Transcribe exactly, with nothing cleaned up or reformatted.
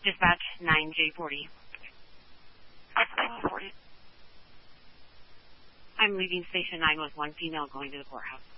Dispatch nine J forty. nine J forty. I'm leaving station nine with one female going to the courthouse.